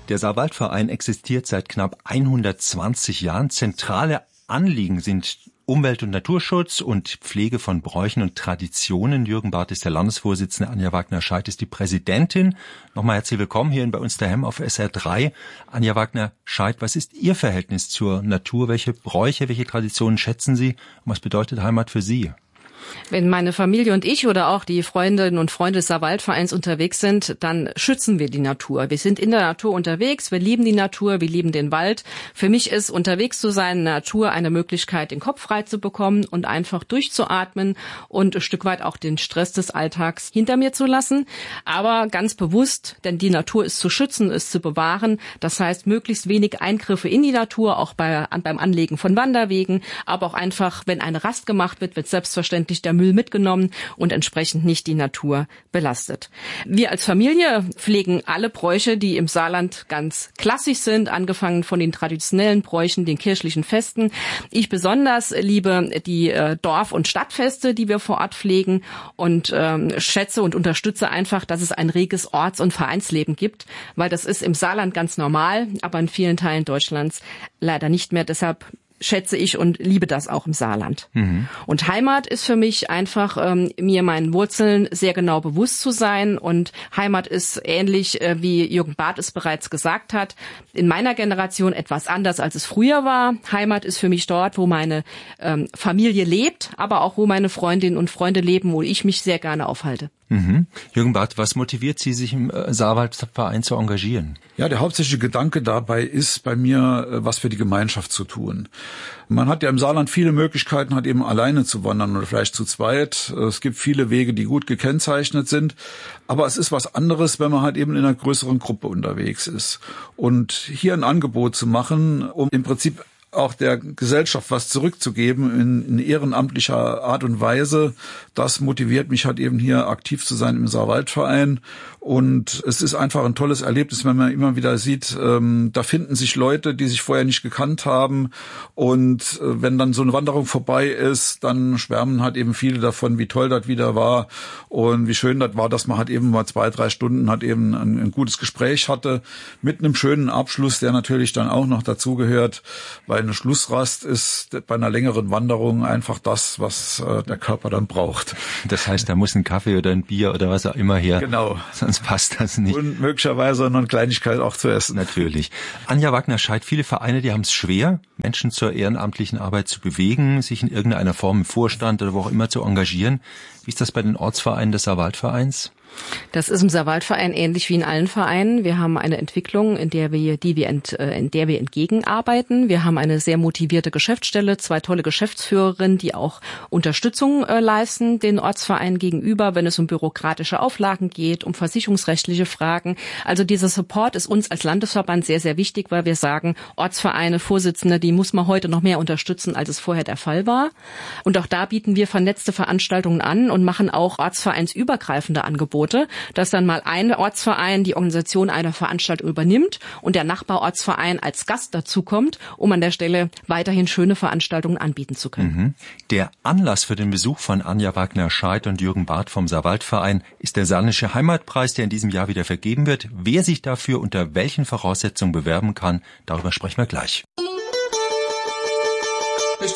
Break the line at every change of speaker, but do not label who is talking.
Der Saarwaldverein existiert seit knapp 120 Jahren. Zentrale Anliegen sind Umwelt- und Naturschutz und Pflege von Bräuchen und Traditionen. Jürgen Barth ist der Landesvorsitzende, Anja Wagner-Scheidt ist die Präsidentin. Nochmal herzlich willkommen hier bei uns daheim auf SR3. Anja Wagner-Scheidt, was ist Ihr Verhältnis zur Natur? Welche Bräuche, welche Traditionen schätzen Sie? Und was bedeutet Heimat für Sie?
Wenn meine Familie und ich oder auch die Freundinnen und Freunde des Saarwaldvereins unterwegs sind, dann schützen wir die Natur. Wir sind in der Natur unterwegs, wir lieben die Natur, wir lieben den Wald. Für mich ist unterwegs zu sein in der Natur eine Möglichkeit, den Kopf frei zu bekommen und einfach durchzuatmen und ein Stück weit auch den Stress des Alltags hinter mir zu lassen. Aber ganz bewusst, denn die Natur ist zu schützen, ist zu bewahren. Das heißt, möglichst wenig Eingriffe in die Natur, auch beim Anlegen von Wanderwegen, aber auch einfach, wenn eine Rast gemacht wird selbstverständlich der Müll mitgenommen und entsprechend nicht die Natur belastet. Wir als Familie pflegen alle Bräuche, die im Saarland ganz klassisch sind, angefangen von den traditionellen Bräuchen, den kirchlichen Festen. Ich besonders liebe die Dorf- und Stadtfeste, die wir vor Ort pflegen und schätze und unterstütze einfach, dass es ein reges Orts- und Vereinsleben gibt, weil das ist im Saarland ganz normal, aber in vielen Teilen Deutschlands leider nicht mehr. Deshalb schätze ich und liebe das auch im Saarland. Und Heimat ist für mich einfach, mir meinen Wurzeln sehr genau bewusst zu sein. Und Heimat ist ähnlich, wie Jürgen Barth es bereits gesagt hat, in meiner Generation etwas anders, als es früher war. Heimat ist für mich dort, wo meine Familie lebt, aber auch wo meine Freundinnen und Freunde leben, wo ich mich sehr gerne aufhalte.
Jürgen Barth, was motiviert Sie, sich im Saarwaldverein zu engagieren?
Ja, der hauptsächliche Gedanke dabei ist bei mir, was für die Gemeinschaft zu tun. Man hat ja im Saarland viele Möglichkeiten, halt eben alleine zu wandern oder vielleicht zu zweit. Es gibt viele Wege, die gut gekennzeichnet sind. Aber es ist was anderes, wenn man halt eben in einer größeren Gruppe unterwegs ist. Und hier ein Angebot zu machen, um im Prinzip auch der Gesellschaft was zurückzugeben in ehrenamtlicher Art und Weise, das motiviert mich halt eben hier aktiv zu sein im Saarwaldverein. Und es ist einfach ein tolles Erlebnis, wenn man immer wieder sieht, da finden sich Leute, die sich vorher nicht gekannt haben. Und wenn dann so eine Wanderung vorbei ist, dann schwärmen halt eben viele davon, wie toll das wieder war und wie schön das war, dass man halt eben mal 2-3 Stunden halt eben ein gutes Gespräch hatte mit einem schönen Abschluss, der natürlich dann auch noch dazugehört, weil eine Schlussrast ist bei einer längeren Wanderung einfach das, was der Körper dann braucht.
Das heißt, da muss ein Kaffee oder ein Bier oder was auch immer her.
Genau.
Sonst passt das nicht.
Und möglicherweise noch eine Kleinigkeit auch zu essen.
Natürlich. Anja Wagner-Scheidt, viele Vereine, die haben es schwer, Menschen zur ehrenamtlichen Arbeit zu bewegen, sich in irgendeiner Form im Vorstand oder wo auch immer zu engagieren. Wie ist das bei den Ortsvereinen des Saarwaldvereins?
Das ist im Saarwaldverein ähnlich wie in allen Vereinen. Wir haben eine Entwicklung, in der wir entgegenarbeiten. Wir haben eine sehr motivierte Geschäftsstelle, 2 tolle Geschäftsführerinnen, die auch Unterstützung leisten den Ortsvereinen gegenüber, wenn es um bürokratische Auflagen geht, um versicherungsrechtliche Fragen. Also dieser Support ist uns als Landesverband sehr, sehr wichtig, weil wir sagen, Ortsvereine, Vorsitzende, die muss man heute noch mehr unterstützen, als es vorher der Fall war. Und auch da bieten wir vernetzte Veranstaltungen an und machen auch ortsvereinsübergreifende Angebote, dass dann mal ein Ortsverein die Organisation einer Veranstaltung übernimmt und der Nachbarortsverein als Gast dazukommt, um an der Stelle weiterhin schöne Veranstaltungen anbieten zu können.
Der Anlass für den Besuch von Anja Wagner-Scheidt und Jürgen Barth vom Saarwaldverein ist der Saarländische Heimatpreis, der in diesem Jahr wieder vergeben wird. Wer sich dafür unter welchen Voraussetzungen bewerben kann, darüber sprechen wir gleich.